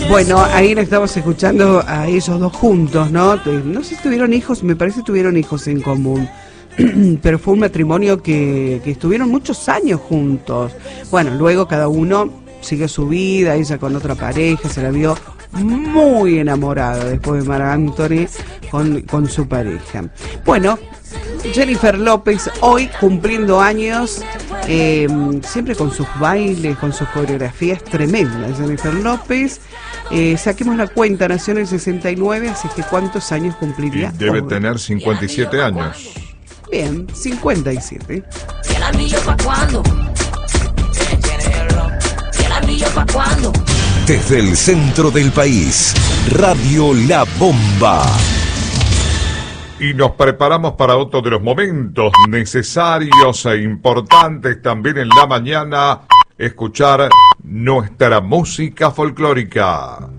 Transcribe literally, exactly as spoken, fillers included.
Bueno, ahí le estamos escuchando a ellos dos juntos, ¿no? No sé si tuvieron hijos, me parece que tuvieron hijos en común. Pero fue un matrimonio que, que estuvieron muchos años juntos. Bueno, luego cada uno siguió su vida, ella con otra pareja, se la vio muy enamorada después de Marc Anthony con, con su pareja. Bueno, Jennifer López hoy cumpliendo años, eh, siempre con sus bailes, con sus coreografías tremendas. Jennifer López, eh, saquemos la cuenta, nació en el sesenta y nueve, así que ¿cuántos años cumpliría? Y debe hoy? tener cincuenta y siete años. Bien, cincuenta y siete. ¿Y el anillo pa' cuándo? ¿Y el anillo pa' cuándo? Desde el centro del país, Radio La Bomba. Y nos preparamos para otro de los momentos necesarios e importantes también en la mañana, escuchar nuestra música folclórica.